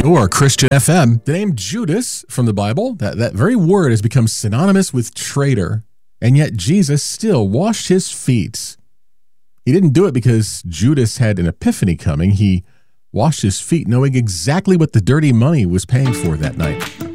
or Christian FM. The name Judas from the Bible, that very word has become synonymous with traitor, and yet Jesus still washed his feet. He didn't do it because Judas had an epiphany coming. He washed his feet knowing exactly what the dirty money was paying for that night.